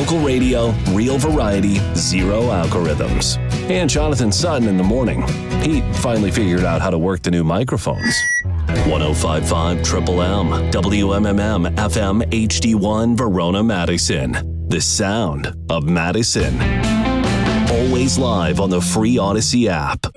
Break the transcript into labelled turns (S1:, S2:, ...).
S1: Local radio, real variety, zero algorithms. And Jonathan Sutton in the morning. Pete finally figured out how to work the new microphones. 105.5 Triple M, WMMM FM HD1 Verona, Madison. The sound of Madison. Always live on the free Odyssey app.